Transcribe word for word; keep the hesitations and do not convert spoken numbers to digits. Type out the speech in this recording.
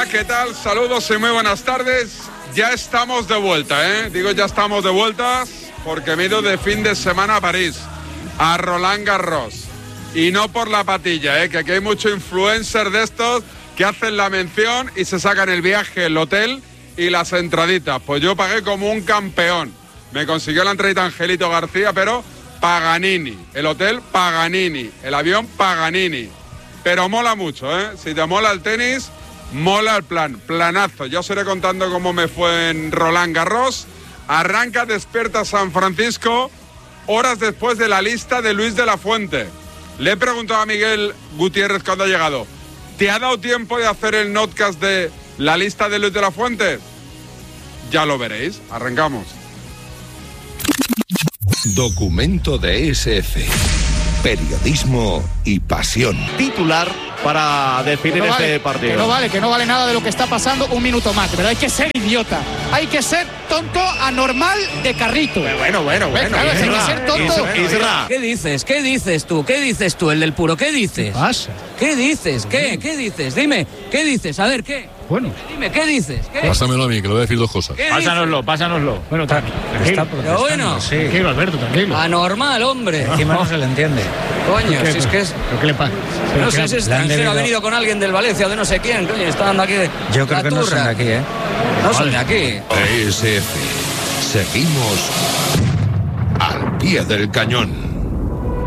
Hola, ¿qué tal? Saludos y muy buenas tardes. Ya estamos de vuelta, ¿eh? Digo ya estamos de vuelta porque me he ido de fin de semana a París, a Roland Garros. Y no por la patilla, ¿eh? Que aquí hay muchos influencers de estos que hacen la mención y se sacan el viaje, el hotel y las entraditas. Pues yo pagué como un campeón. Me consiguió la entradita Angelito García, pero Paganini. El hotel Paganini. El avión Paganini. Pero mola mucho, ¿eh? Si te mola el tenis, mola el plan. Planazo. Ya os iré contando cómo me fue en Roland Garros. Arranca Despierta San Francisco, horas después de la lista de Luis de la Fuente. Le he preguntado a Miguel Gutiérrez cuando ha llegado, ¿te ha dado tiempo de hacer el notcast de la lista de Luis de la Fuente? Ya lo veréis. Arrancamos. Documento de E S F. Periodismo y pasión. Titular para definir no este vale, partido. Que no vale, que no vale nada de lo que está pasando. Un minuto más, pero hay que ser idiota. Hay que ser tonto anormal de carrito. Bueno, bueno, bueno. Claro, hay que ser tonto. Isra. ¿Qué dices? ¿Qué dices tú? ¿Qué dices tú, el del puro? ¿Qué dices? ¿Qué pasa? ¿Qué dices? ¿Qué? ¿Qué dices? Dime, ¿qué dices? A ver, ¿qué? Bueno. Dime, ¿qué dices? ¿Qué? Pásamelo a mí, que le voy a decir dos cosas. ¿Qué Pásanoslo, pásanoslo. Bueno, tranquilo. Está Pero bueno, sí. Tranquilo, Alberto, tranquilo. anormal, hombre. Encima no se le entiende. Coño, ¿Qué, si es que es... ¿Pero qué le pasa? No sé si es le han extranjero, debido- ha venido con alguien del Valencia o de no sé quién, coño, está dando aquí de Yo creo la que no son turra. de aquí, ¿eh? No son de aquí. E S F. Seguimos al pie del cañón.